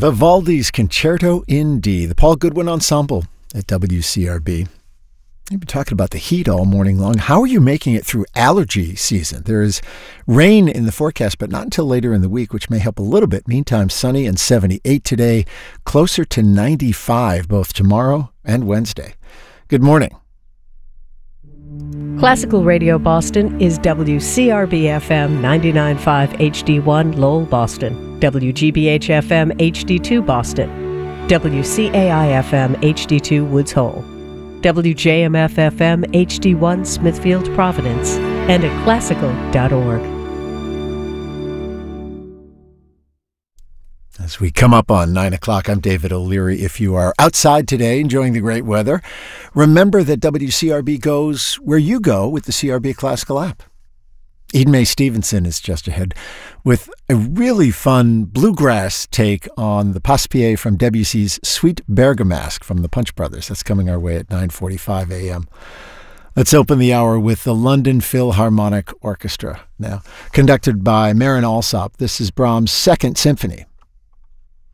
Vivaldi's Concerto in D, the Paul Goodwin Ensemble at WCRB. We've been talking about the heat all morning long. How are you making it through allergy season? There is rain in the forecast, but not until later in the week, which may help a little bit. Meantime, sunny and 78 today, closer to 95 both tomorrow and Wednesday. Good morning. Classical Radio Boston is WCRB-FM 99.5 HD1 Lowell, Boston, WGBH-FM HD2 Boston, WCAI-FM HD2 Woods Hole, WJMF-FM HD1 Smithfield, Providence, and at classical.org. As we come up on 9 o'clock, I'm David O'Leary. If you are outside today enjoying the great weather, remember that WCRB goes where you go with the CRB Classical app. Eden Mae Stevenson is just ahead with a really fun bluegrass take on the Passe-Pied from Debussy's Sweet Bergamasque from the Punch Brothers. That's coming our way at 9:45 a.m. Let's open the hour with the London Philharmonic Orchestra now, conducted by Marin Alsop. This is Brahms' Second Symphony.